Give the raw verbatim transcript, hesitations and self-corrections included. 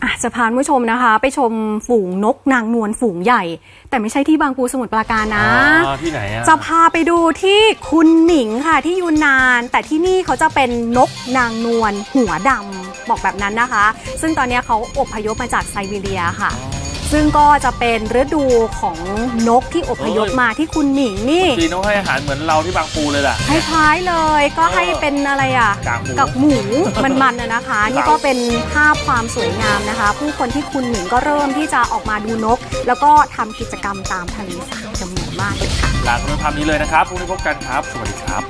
จะพาผู้ชมนะคะไปชมฝูงนกนางนวลฝูงใหญ่แต่ไม่ใช่ที่บางปูสมุทรปราการนะที่ไหนอะจะพาไปดูที่คุณหนิงค่ะที่ยูนนานแต่ที่นี่เขาจะเป็นนกนางนวลหัวดำบอกแบบนั้นนะคะซึ่งตอนนี้เขาอพยพมาจากไซบีเรียค่ะซึ่งก็จะเป็นฤดูของนกที่อพยพมาที่คุณหนิงนี่จีนเขาให้อาหารเหมือนเราที่บางปูเลยแหละคล้ายๆเลยก็ให้เป็นอะไรอ่ะกับหมูมันๆนะคะนี่ก็เป็นภาพความสวยงามนะคะผู้คนที่คุณหนิงก็เริ่มที่จะออกมาดูนกแล้วก็ทำกิจกรรมตามทะเลสาบจำนวนมากเลยค่ะลาคุณผู้ชมนี้เลยนะครับพรุ่งนี้พบกันครับสวัสดีครับ